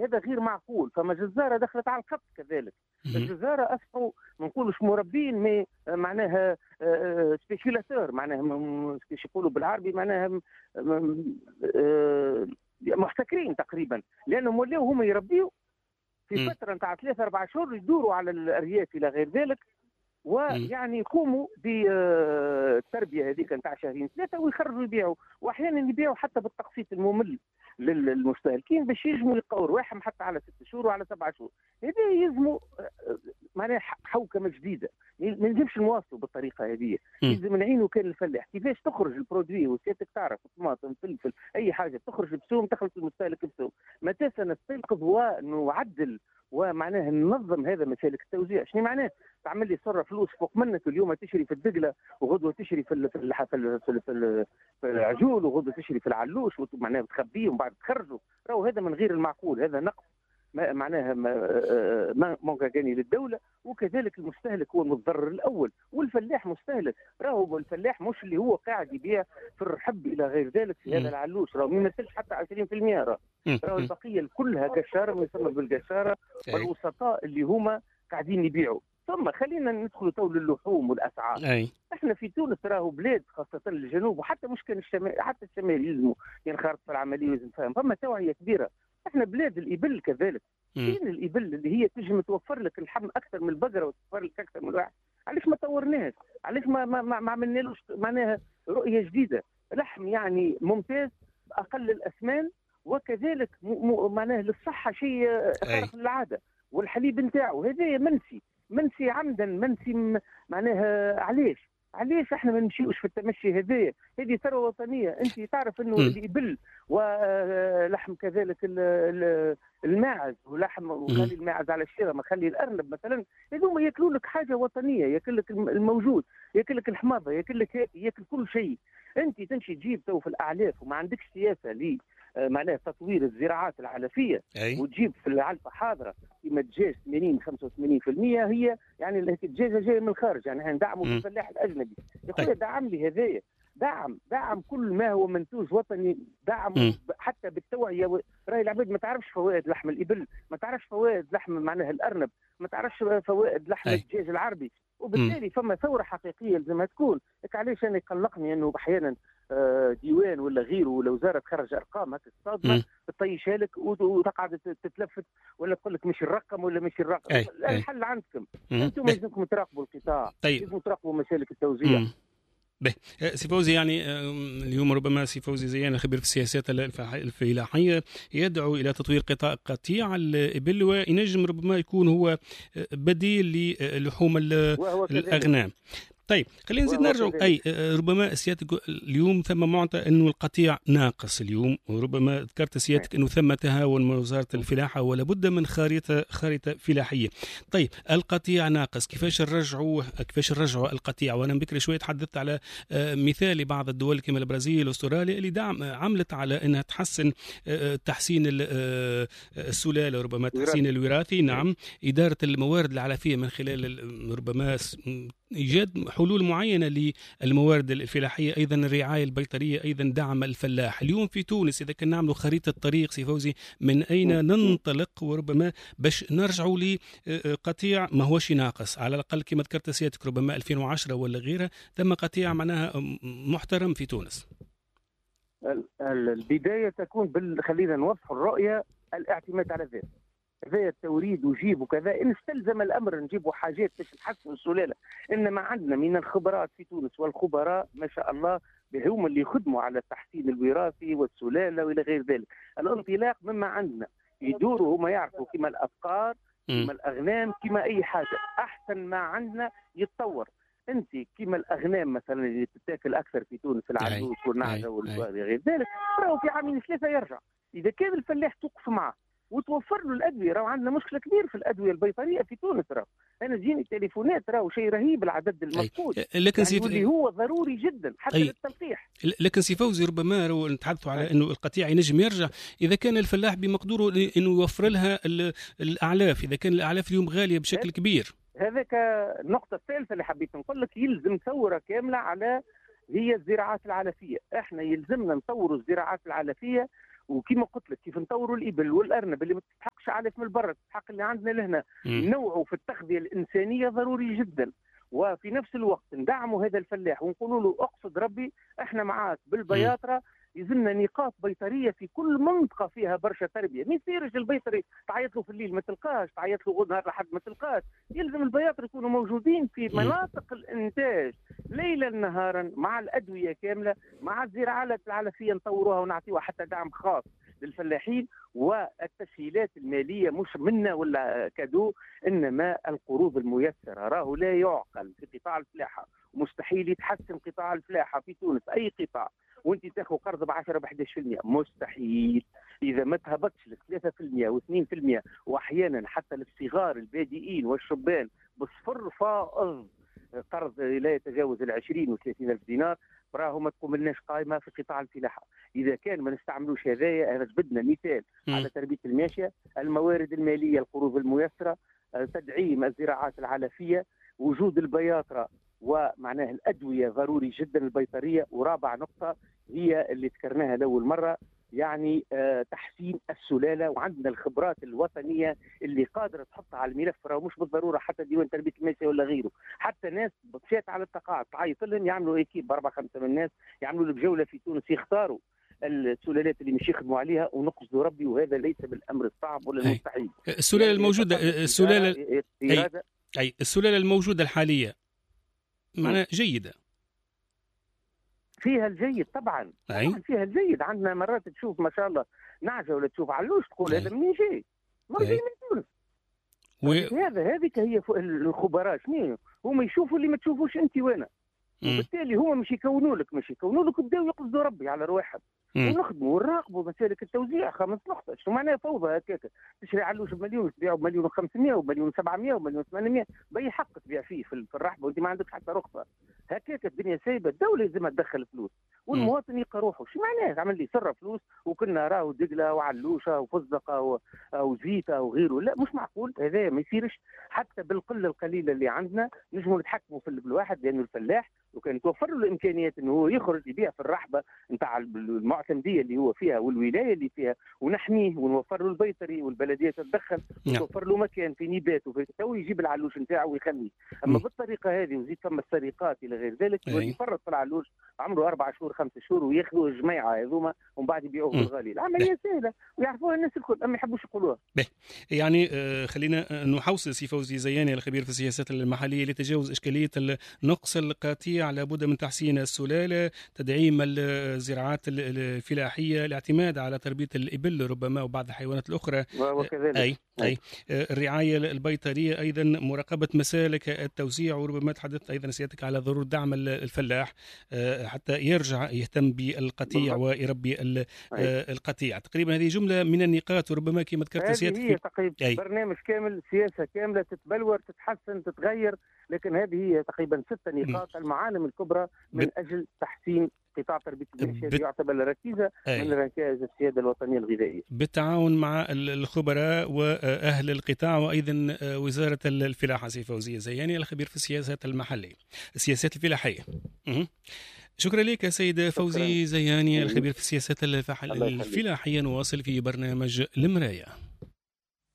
هذا غير معقول. فما جزاره دخلت على الخط كذلك. الجزاره اصبحوا ما نقولوش مربين، مي معناها سبيكيولاتور، معناها كيش يقولوا بالعربي، معناها محتكرين تقريبا، لانهم ولاو هما يربيوا في فتره نتاع 3-4 شهور يدوروا على الارياف الى غير ذلك، ويعني يقوموا بالتربيه هذيك نتاع 2-3 ويخرجوا يبيعوا، واحيانا يبيعوا حتى بالتقسيط الممل للمستهلكين باش يجموا يلقوا رواحهم حتى على 6 شهور وعلى 7 شهور. هذا يلزموا معناها حوكمه جديده، ما نجمش نواصلوا بالطريقه هذه. لازم نعينوا كان الفلاح كيفاش تخرج البرودوي، وسيادتك تعرف طماطم فلفل اي حاجه تخرج بسوم تخلص المستهلك بسوم. متى سنستيقظ ونعدل ومعناه ننظم هذا مسالك التوزيع؟ شنو معناه تعمل لي صرة فلوس فوق منك، اليوم تشري في الدقله وغدوه تشري في العجول وغدوه تشري في العلوش، ومعناها بتخبيهم بعد تخرجوا. راهو هذا من غير المعقول، هذا نقص معناها مونكاكاني للدوله، وكذلك المستهلك هو المتضرر الاول، والفلاح مستهلك. راهو الفلاح مش اللي هو قاعد يبيع في الرحب الى غير ذلك في هذا العلوش، راهو ما يمثلش حتى 20%. راهو البقيه كلها قشاره، ما يسمى بالقشاره، والوسطاء اللي هما قاعدين يبيعوا. ثم خلينا ندخل طول اللحوم والاسعار. احنا في تونس راهو بلاد خاصه الجنوب، وحتى مش كان الشمال، حتى الشمال يلزموا ينخرط في العمليه ولازم نفهم، فما توعيه كبيره. احنا بلاد الابل كذلك، فين الابل اللي هي تجي توفر لك اللحم اكثر من البقره وتوفر لك اكثر من الواحد؟ علاش ما طورناش؟ علاش ما عملنالوش معناها رؤيه جديده؟ لحم يعني ممتاز باقل الاثمان، وكذلك معناه للصحه شيء خارق للعاده، والحليب نتاعو هذا منسي عمدا، منسي معناها. علاش احنا ما نمشيوش في التمشي هذايا؟ هذه ثروه وطنيه. انت تعرف انه الابل ولحم كذلك الماعز، ولحم وخلي الماعز على الشارع، ما خلي الارنب مثلا، هذوما ياكلوا لك حاجه وطنيه، ياكل لك الموجود، ياكل لك الحماضه، ياكل كل شيء. انت تمشي تجيب تو في الاعلاف وما عندكش سياسه لي معناها تطوير الزراعات العلفيه، وتجيب في العلفه حاضره كيما الدجاج 80-85% هي يعني الدجاجه جايه من الخارج، يعني ندعموا الفلاح الاجنبي. يا خويا دعم لي هذايا، دعم كل ما هو منتوج وطني، دعم حتى بالتوعيه. راهي العباد ما تعرفش فوائد لحم الابل، ما تعرفش فوائد لحم معناها الارنب، ما تعرفش فوائد لحم الدجاج العربي، وبالتالي فما ثوره حقيقيه لازمها تكون. علاش انا يقلقني انه احيانا ديوان ولا غيره ولا وزاره تخرج ارقام هكا صادمه تطيشها لك وتقعد تتلفت ولا تقول لك مش الرقم ولا مش الرقم. الحل عندكم انتم، لازمكم تراقبوا القطاع، لازم تراقبوا مسالك التوزيع. سي فوزي، يعني اليوم ربما سي فوزي زيان الخبير في السياسات الفلاحيه يدعو الى تطوير قطيع الابل، وينجم ربما يكون هو بديل للحوم الاغنام. طيب خلينا نزيد نرجع. ربما سيادتك اليوم ثم معطى انه القطيع ناقص اليوم، وربما ذكرت سيادتك انه ثم تهاون من وزاره الفلاحه ولا بد من خريطه فلاحيه. طيب القطيع ناقص، كيفاش نرجعوا القطيع؟ وانا بكري شويه تحدثت على مثال لبعض الدول كما البرازيل واستراليا اللي عملت على انها تحسين السلاله، ربما تحسين الوراثي، نعم، اداره الموارد العلفيه من خلال ربما ايجاد حلول معينه للموارد الفلاحيه، ايضا الرعايه البيطريه، ايضا دعم الفلاح. اليوم في تونس اذا كنا نعملوا خريطه طريق سي فوزي من اين ننطلق، وربما باش نرجعوا لقطيع ما هوش ناقص، على الاقل كما ذكرت سيادتك ربما 2010 ولا غيرها ثم قطيع معناها محترم في تونس. البدايه تكون خلينا نوضح الرؤيه، الاعتماد على الذات. هذا التوريد وجيب وكذا ان استلزم الامر نجيبوا حاجات باش نحسنوا السلاله، انما عندنا من الخبرات في تونس، والخبراء ما شاء الله هم اللي يخدموا على التحسين الوراثي والسلاله والى غير ذلك. الانطلاق مما عندنا يدوروا، هم يعرفوا كما الابقار كما الاغنام كما اي حاجه، احسن ما عندنا يتطور. انت كما الاغنام مثلا اللي تتاكل اكثر في تونس، العجوز والنعجه وغير ذلك، راهو في عامين 3 يرجع. اذا كان الفلاح توقف معه وتوفر له الادويه، راهو عندنا مشكله كبيره في الادويه البيطريه في تونس. راهو انا تجيني تليفونات، راهو شيء رهيب العدد المفقود، لكن يعني اللي هو ضروري جدا حتى للتلقيح. لكن سي فوزي ربما نتحدثوا على انه القطيع ينجم يرجع اذا كان الفلاح بمقدوره انه يوفر لها الاعلاف، اذا كان الاعلاف اليوم غاليه بشكل كبير. هذاك النقطه الثالثه اللي حبيت نقول لك، يلزم ثوره كامله على هي الزراعات العلفيه. احنا يلزمنا نطوروا الزراعات العلفيه وكما قلت لك كيف نطوروا الإبل والأرنب اللي ما تستحقش علف من برا، تستحق اللي عندنا لهنا، نوعوا في التغذية الإنسانية ضروري جدا. وفي نفس الوقت ندعموا هذا الفلاح ونقولوا له اقصد ربي احنا معاك بالبياطره. يلزمنا نقاط بيطريه في كل منطقه فيها برشا تربيه، ما يصيرش البيطري تعيط له في الليل ما تلقاش، تعيط له غد نهار لحد ما تلقاش. يلزم البياطري يكونوا موجودين في مناطق الانتاج ليلا نهارا مع الادويه كامله، مع الزراعات العلفيه نطوروها ونعطيوها حتى دعم خاص للفلاحين، والتسهيلات الماليه مش منا ولا كادو، انما القروض الميسره. راهو لا يعقل في قطاع الفلاحه، مستحيل يتحسن قطاع الفلاحه في تونس اي قطاع وانت تاخذ قرض ب 10 ب 11%، مستحيل. اذا ما تهبطش ل 3% و2%، واحيانا حتى للصغار البادئين والشبان بصفر فائض قرض لا يتجاوز 20 و30 ألف دينار، راهو ما تقوم لناش قائمه في قطاع الفلاحه. اذا كان ما نستعملوش هذايا، انا جبدنا مثال على تربيه الماشيه، الموارد الماليه، القروض الميسره، تدعيم الزراعات العلفيه، وجود البياطره ومعناه الادويه ضروري جدا البيطريه. ورابع نقطه هي اللي ذكرناها لاول مره، يعني تحسين السلاله، وعندنا الخبرات الوطنيه اللي قادره تحطها على الملف. راهو مش بالضروره حتى ديوان تربيه الماشيه ولا غيره، حتى ناس مشات على التقاعد تعيط لهم يعملوا ايكيب باربع خمسه من الناس، يعملوا لك جوله في تونس، يختاروا السلالات اللي مش يخدموا عليها ونقصدوا ربي، وهذا ليس بالامر الصعب ولا المستحيل. السلاله يعني الموجوده، السلاله الموجوده الحاليه معناها جيده، فيها الجيد طبعا فيها الجيد. عندنا مرات تشوف ما شاء الله نعجه ولا تشوف علوش تقول هذا منين جاي؟ ما جاي من تونس. هذيك هي الخبراء شنو هم يشوفوا اللي ما تشوفوش انت وانا، وبالتالي هم مش يكونوا لك بداوا يقصدوا ربي على رواحهم ونخدموا ونراقبوا مسالك التوزيع. 5 نقطة شو معناها فوضى هكاك؟ تشري علوش بمليون تبيعه بمليون و500 وبمليون و700 وبمليون و800، بأي حق تبيع فيه في الرحبة وانت ما عندك حتى رخصة؟ هكاك الدنيا سايبة، الدولة لازمها تدخل فلوس والمواطن يلقى روحه. شو معناه عمل لي سر فلوس وكنا راهو دقلة وعلوشة وفزقة وزيتة وغيره؟ لا مش معقول، هذا ما يصيرش. حتى بالقلة القليلة اللي عندنا نجموا نتحكموا في الواحد، لأنه الفلاح وكان توفر له الامكانيات انه هو يخرج يبيع في الرحبه نتاع المعتمديه اللي هو فيها والولايه اللي فيها، ونحميه ونوفر له البيطري والبلديه تتدخل وتوفر له مكان في نيبات تو يجيب العلوش نتاعو ويخليه. اما بالطريقه هذه وزيد ثم السرقات الى غير ذلك، يفرط في العلوش عمره 4 شهور 5 شهور وياخذوا الجميعه هذوما ومن بعد يبيعوه بالغالي. العمليه سهله ويعرفوها الناس الكل، اما ما يحبوش يقولوها. يعني خلينا نحوصل سي فوزي زياني الخبير في السياسات المحليه لتجاوز اشكاليه النقص القطيع، لابد من تحسين السلاله، تدعيم الزراعات الفلاحيه، الاعتماد على تربيه الابل ربما وبعض الحيوانات الاخرى، وكذلك اي الرعايه البيطريه، ايضا مراقبه مسالك التوزيع. وربما تحدثت ايضا سيادتك على ضروره دعم الفلاح حتى يرجع يهتم بالقطيع ويربي القطيع. تقريبا هذه جمله من النقاط، وربما كما ذكرت سيادتك هي تقريبا برنامج كامل، سياسه كامله تتبلور تتحسن تتغير، لكن هذه هي تقريبا 6 نقاط المعالم الكبرى من اجل تحسين قطاع تربيه الماشيه، يعتبر ركيزه من ركائز السياده الوطنيه الغذائيه، بالتعاون مع الخبراء واهل القطاع وايضا وزاره الفلاحه. سي فوزي زياني الخبير في السياسات المحليه السياسات الفلاحيه. شكرا لك سيد فوزي زياني الخبير في السياسات الفلاحيه. نواصل في برنامج المرايه.